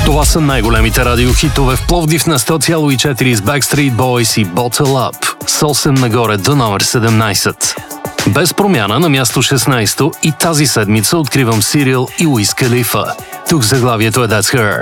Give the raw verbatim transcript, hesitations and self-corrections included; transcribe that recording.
Това са най-големите радиохитове в Пловдив на сто цяло и четири с Backstreet Boys и Bottle Up с осем нагоре до номер седемнайсет. Без промяна на място шестнайсето и тази седмица откривам Сирил и Уиз Калифа. Тук заглавието е That's Her.